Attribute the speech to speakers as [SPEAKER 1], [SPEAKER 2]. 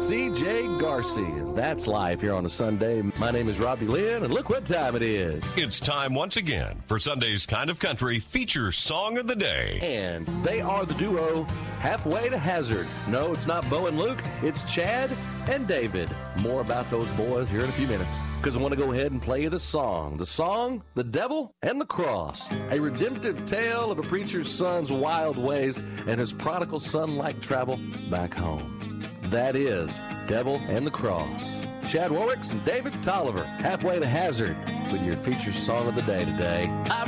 [SPEAKER 1] C.J. Garcia. And that's live here on a Sunday. My name is Robbie Lynn, and look what time it is.
[SPEAKER 2] It's time once again for Sunday's Kind of Country feature song of the day.
[SPEAKER 1] And they are the duo Halfway to Hazard. No, it's not Bo and Luke. It's Chad and David. More about those boys here in a few minutes, because I want to go ahead and play you the song. The song, The Devil and the Cross, a redemptive tale of a preacher's son's wild ways and his prodigal son-like travel back home. That is Devil and the Cross. Chad Warwicks and David Tolliver, Halfway to Hazard, with your feature song of the day today.